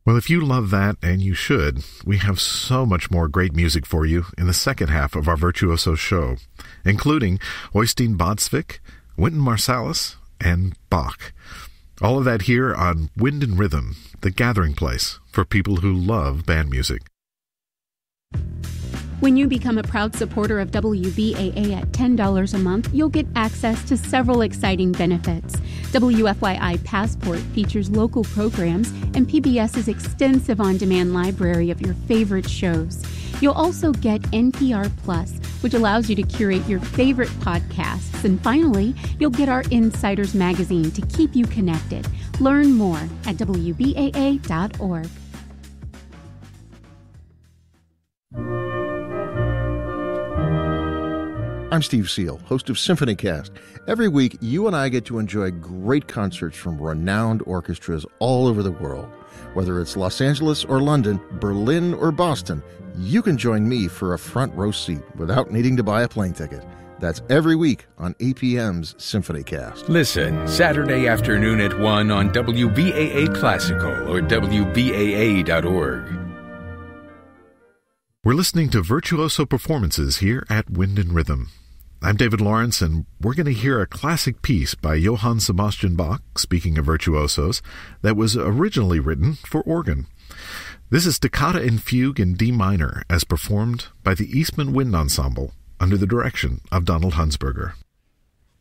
Well, if you love that, and you should, we have so much more great music for you in the second half of our Virtuoso show, including Oystein Bodsvik, Wynton Marsalis, and Bach. All of that here on Wind and Rhythm, the gathering place for people who love band music. When you become a proud supporter of WBAA at $10 a month, you'll get access to several exciting benefits. WFYI Passport features local programs and PBS's extensive on-demand library of your favorite shows. You'll also get NPR Plus, which allows you to curate your favorite podcasts. And finally, you'll get our Insiders magazine to keep you connected. Learn more at WBAA.org. I'm Steve Seal, host of SymphonyCast. Every week, you and I get to enjoy great concerts from renowned orchestras all over the world. Whether it's Los Angeles or London, Berlin or Boston, you can join me for a front row seat without needing to buy a plane ticket. That's every week on APM's SymphonyCast. Listen Saturday afternoon at 1 on WBAA Classical or WBAA.org. We're listening to virtuoso performances here at Wind and Rhythm. I'm David Lawrence, and we're going to hear a classic piece by Johann Sebastian Bach, speaking of virtuosos, that was originally written for organ. This is Toccata and Fugue in D minor, as performed by the Eastman Wind Ensemble under the direction of Donald Hunsberger.